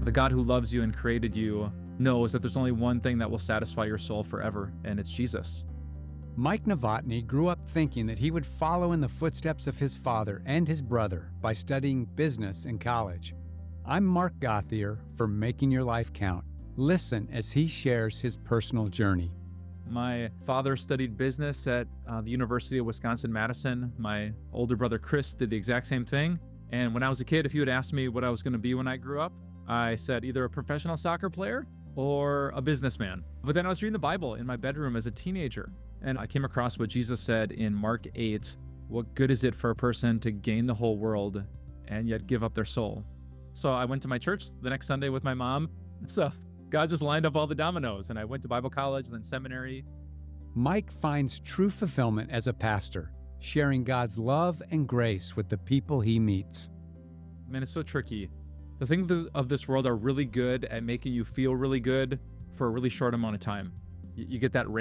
The God who loves you and created you knows that there's only one thing that will satisfy your soul forever, and it's Jesus. Mike Novotny grew up thinking that he would follow in the footsteps of his father and his brother by studying business in college. I'm Mark Gauthier for Making Your Life Count. Listen as he shares his personal journey. My father studied business at the University of Wisconsin-Madison. My older brother Chris did the exact same thing. And when I was a kid, if you had asked me what I was going to be when I grew up, I said either a professional soccer player or a businessman. But then I was reading the Bible in my bedroom as a teenager, and I came across what Jesus said in Mark 8, "What good is it for a person to gain the whole world and yet give up their soul?" So I went to my church the next Sunday with my mom. So God just lined up all the dominoes, and I went to Bible college, then seminary. Mike finds true fulfillment as a pastor, sharing God's love and grace with the people he meets. Man, it's so tricky. The things of this world are really good at making you feel really good for a really short amount of time. You get that